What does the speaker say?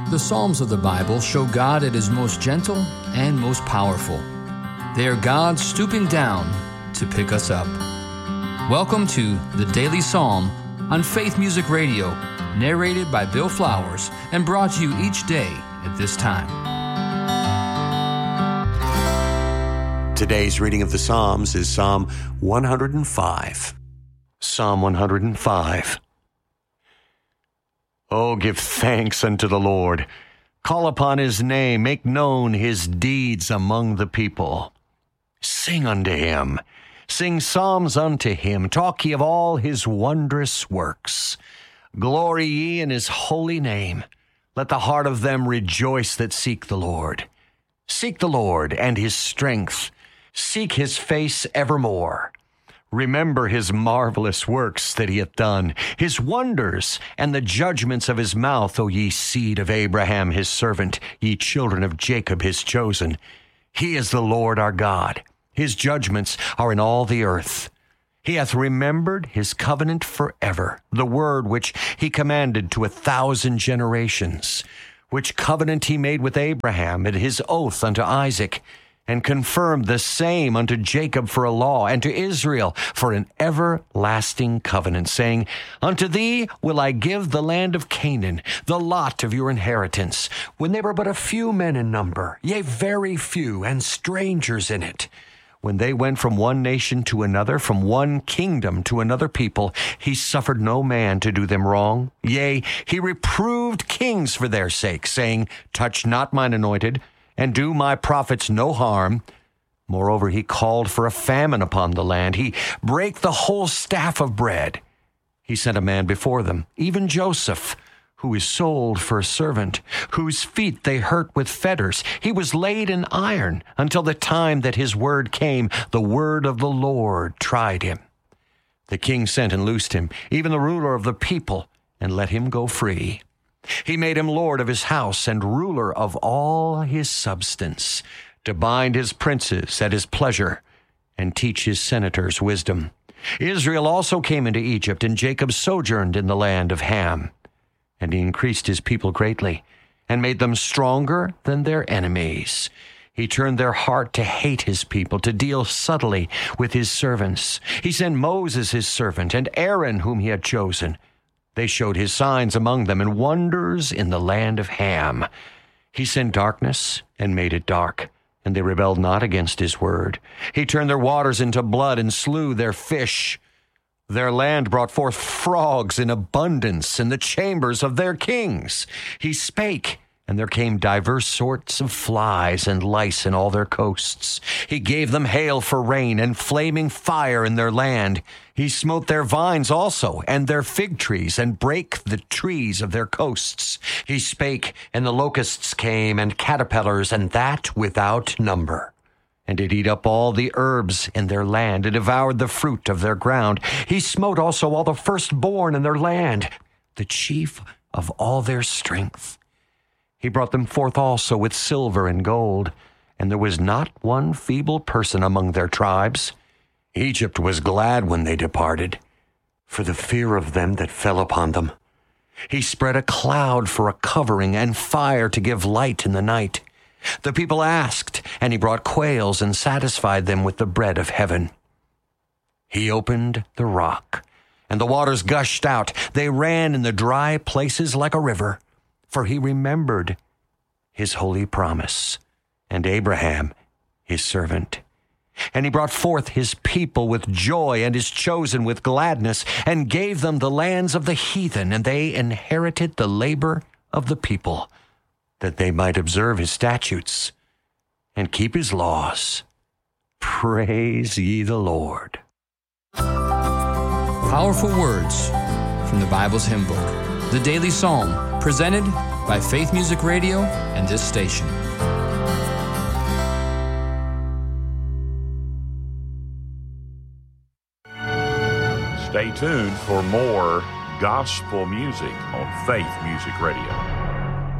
The Psalms of the Bible show God at His most gentle and most powerful. They are God stooping down to pick us up. Welcome to the Daily Psalm on Faith Music Radio, narrated by Bill Flowers and brought to you each day at this time. Today's reading of the Psalms is Psalm 105. Psalm 105. Oh, give thanks unto the Lord. Call upon His name. Make known His deeds among the people. Sing unto Him. Sing psalms unto Him. Talk ye of all His wondrous works. Glory ye in His holy name. Let the heart of them rejoice that seek the Lord. Seek the Lord and His strength. Seek His face evermore. Remember His marvelous works that He hath done, His wonders, and the judgments of His mouth, O ye seed of Abraham His servant, ye children of Jacob His chosen. He is the Lord our God. His judgments are in all the earth. He hath remembered His covenant forever, the word which He commanded to 1,000 generations, which covenant He made with Abraham, and His oath unto Isaac, and confirmed the same unto Jacob for a law, and to Israel for an everlasting covenant, saying, Unto thee will I give the land of Canaan, the lot of your inheritance, when they were but a few men in number, yea, very few, and strangers in it. When they went from one nation to another, from one kingdom to another people, He suffered no man to do them wrong. Yea, He reproved kings for their sake, saying, Touch not mine anointed, and do my prophets no harm. Moreover, He called for a famine upon the land. He brake the whole staff of bread. He sent a man before them, even Joseph, who is sold for a servant, whose feet they hurt with fetters. He was laid in iron until the time that His word came. The word of the Lord tried him. The king sent and loosed him, even the ruler of the people, and let him go free. He made him lord of his house and ruler of all his substance, to bind his princes at his pleasure and teach his senators wisdom. Israel also came into Egypt, and Jacob sojourned in the land of Ham. And He increased His people greatly, and made them stronger than their enemies. He turned their heart to hate His people, to deal subtly with His servants. He sent Moses His servant, and Aaron whom He had chosen. They showed His signs among them, and wonders in the land of Ham. He sent darkness, and made it dark, and they rebelled not against His word. He turned their waters into blood, and slew their fish. Their land brought forth frogs in abundance in the chambers of their kings. He spake, and there came divers sorts of flies and lice in all their coasts. He gave them hail for rain, and flaming fire in their land. He smote their vines also, and their fig trees, and brake the trees of their coasts. He spake, and the locusts came, and caterpillars, and that without number. And did eat up all the herbs in their land, and devoured the fruit of their ground. He smote also all the firstborn in their land, the chief of all their strength. He brought them forth also with silver and gold, and there was not one feeble person among their tribes. Egypt was glad when they departed, for the fear of them that fell upon them. He spread a cloud for a covering, and fire to give light in the night. The people asked, and He brought quails, and satisfied them with the bread of heaven. He opened the rock, and the waters gushed out. They ran in the dry places like a river. For He remembered His holy promise, and Abraham His servant. And He brought forth His people with joy, and His chosen with gladness, and gave them the lands of the heathen, and they inherited the labor of the people, that they might observe His statutes and keep His laws. Praise ye the Lord. Powerful words from the Bible's hymn book, the Daily Psalm, presented by Faith Music Radio and this station. Stay tuned for more gospel music on Faith Music Radio.